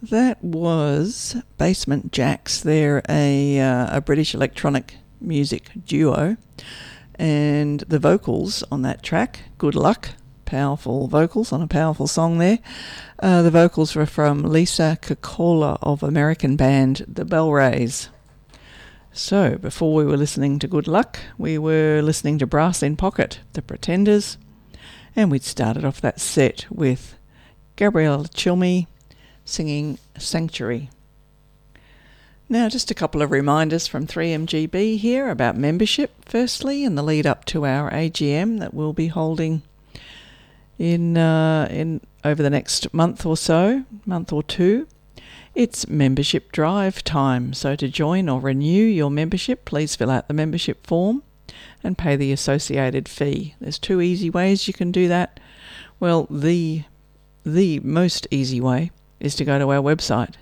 That was Basement Jaxx. They're a British electronic music duo, and the vocals on that track, Good Luck, powerful vocals on a powerful song there. The vocals were from Lisa Kekola of American band The Bell Rays. So before we were listening to Good Luck, we were listening to Brass in Pocket, The Pretenders, and we'd started off that set with Gabriella Cilmi singing Sanctuary. Now, just a couple of reminders from 3MGB here about membership. Firstly, in the lead up to our AGM that we'll be holding in over the next month or two, it's membership drive time. So to join or renew your membership, please fill out the membership form and pay the associated fee. There's two easy ways you can do that. Well, the most easy way is to go to our website,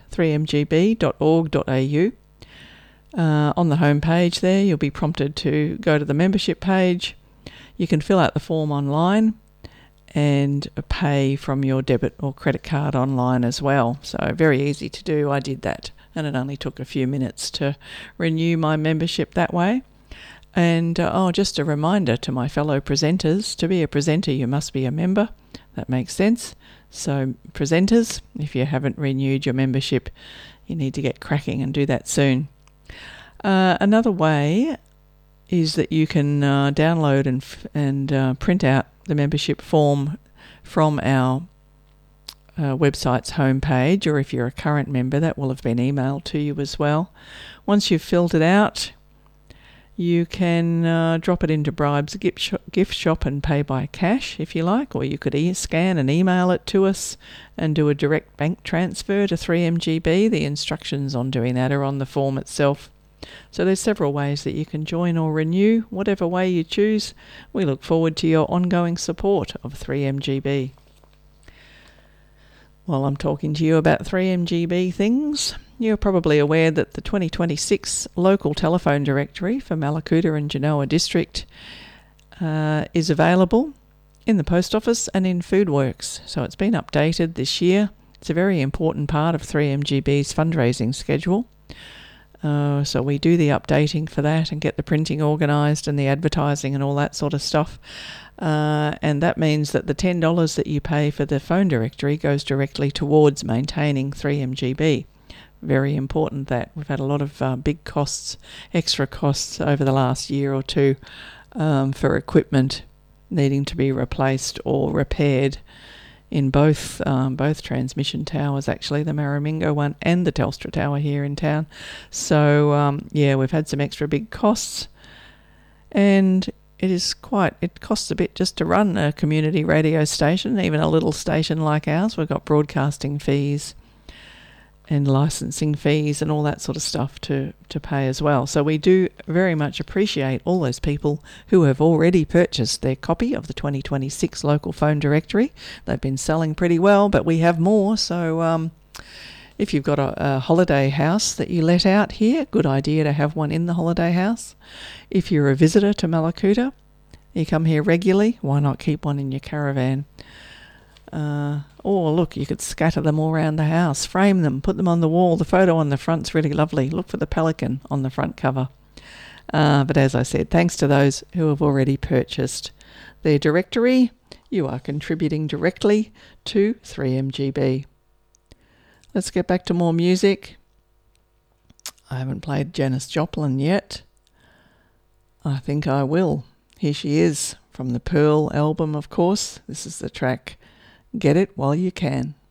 3mgb.org.au. On the home page there, you'll be prompted to go to the membership page. You can fill out the form online and pay from your debit or credit card online as well. So very easy to do. I did that, and it only took a few minutes to renew my membership that way. And just a reminder to my fellow presenters, to be a presenter you must be a member. That makes sense. So presenters, if you haven't renewed your membership, you need to get cracking and do that soon. Another way is that you can download and print out the membership form from our website's homepage, or if you're a current member, that will have been emailed to you as well. Once you've filled it out, you can drop it into Bribe's gift shop and pay by cash if you like, or you could scan and email it to us and do a direct bank transfer to 3MGB. The instructions on doing that are on the form itself. So there's several ways that you can join or renew. Whatever way you choose, we look forward to your ongoing support of 3MGB. While I'm talking to you about 3MGB things, you're probably aware that the 2026 local telephone directory for Mallacoota and Genoa District is available in the post office and in Foodworks. So it's been updated this year. It's a very important part of 3MGB's fundraising schedule. So we do the updating for that and get the printing organised and the advertising and all that sort of stuff. And that means that the $10 that you pay for the phone directory goes directly towards maintaining 3MGB. Very important that. We've had a lot of big costs, extra costs over the last year or two for equipment needing to be replaced or repaired in both transmission towers, actually, the Maramingo one and the Telstra tower here in town. So, we've had some extra big costs, and it costs a bit just to run a community radio station, even a little station like ours. We've got broadcasting fees and licensing fees and all that sort of stuff to pay as well. So we do very much appreciate all those people who have already purchased their copy of the 2026 local phone directory. They've been selling pretty well, but we have more. So if you've got a holiday house that you let out here, good idea to have one in the holiday house. If you're a visitor to Mallacoota, you come here regularly, why not keep one in your caravan? Or look, you could scatter them all around the house, frame them, put them on the wall. The photo on the front's really lovely. Look for the pelican on the front cover. But as I said, thanks to those who have already purchased their directory, you are contributing directly to 3MGB. Let's get back to more music. I haven't played Janis Joplin yet. I think I will. Here she is from the Pearl album, of course. This is the track Get It While You Can.